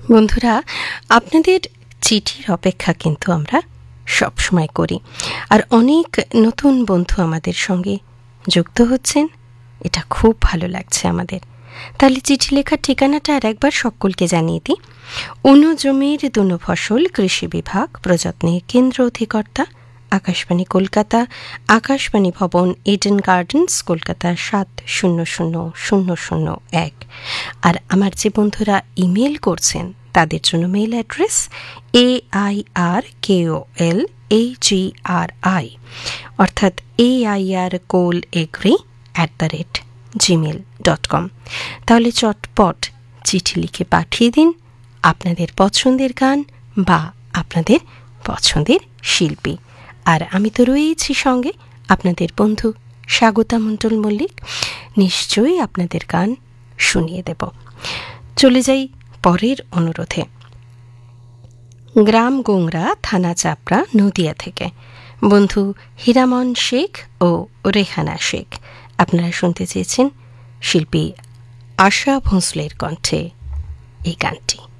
বন্ধুরা, আপনাদের চিঠির অপেক্ষা কিন্তু আমরা সবসময় করি, আর অনেক নতুন বন্ধু আমাদের সঙ্গে যুক্ত হচ্ছেন। এটা খুব ভালো লাগছে আমাদের। তাহলে চিঠি লেখার ঠিকানাটা আর একবার সকলকে জানিয়ে দিই। অনু জমির দুনো ফসল, কৃষি বিভাগ, প্রযত্নে কেন্দ্র অধিকর্তা, আকাশবাণী কলকাতা, আকাশবাণী ভবন, ইডেন গার্ডেন্স, কলকাতা 700001। আর আমার যে বন্ধুরা ইমেল করছেন তাদের জন্য মেইল অ্যাড্রেস AIRKOLAGRI, অর্থাৎ AIRKOLAGRI@gmail.com। তাহলে চটপট চিঠি লিখে পাঠিয়ে দিন আপনাদের পছন্দের গান বা আপনাদের পছন্দের শিল্পী। আর আমি তো রয়েছি সঙ্গে, আপনাদের বন্ধু স্বাগতা মণ্ডল মল্লিক। নিশ্চয়ই আপনাদের গান শুনিয়ে দেব। চলে যাই পরের অনুরোধে। গ্রাম গোংরা, থানা চাপড়া, নদিয়া থেকে বন্ধু হীরামন শেখ ও রেহানা শেখ আপনারা শুনতে চেয়েছেন শিল্পী আশা ভোঁসলের কণ্ঠে এই গানটি।